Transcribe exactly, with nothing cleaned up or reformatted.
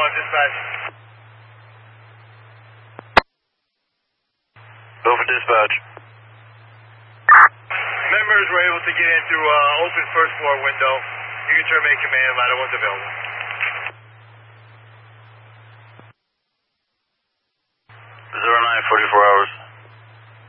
on dispatch. Go for dispatch. Members were able to get in through uh, open first floor window. You can terminate command, ladder one's available. zero nine forty-four hours.